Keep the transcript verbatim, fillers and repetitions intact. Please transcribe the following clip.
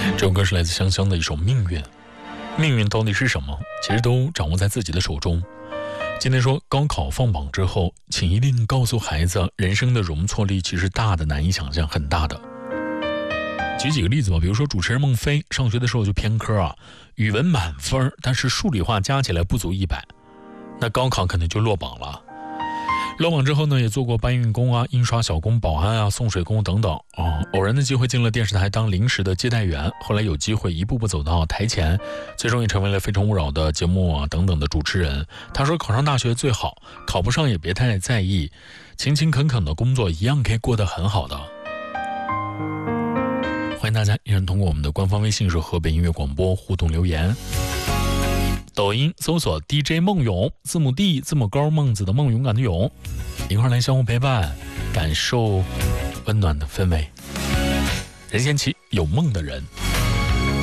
这首歌是来自香香的一首《命运》。命运到底是什么？其实都掌握在自己的手中。今天说高考放榜之后，请一定告诉孩子，人生的容错率其实大的难以想象，很大的。举几个例子吧，比如说主持人孟非上学的时候就偏科啊，语文满分，但是数理化加起来不足一百，那高考肯定就落榜了。落榜之后呢，也做过搬运工啊、印刷小工、保安啊、送水工等等哦。偶然的机会进了电视台当临时的接待员，后来有机会一步步走到台前，最终也成为了《非诚勿扰》的节目啊等等的主持人。他说考上大学最好，考不上也别太在意，勤勤恳恳的工作一样可以过得很好的。欢迎大家依然通过我们的官方微信是河北音乐广播互动留言。抖音搜索 D J 孟勇，字母 D 字母高孟子的孟，勇敢的勇，一块来相互陪伴，感受温暖的氛围。任贤齐有梦的人。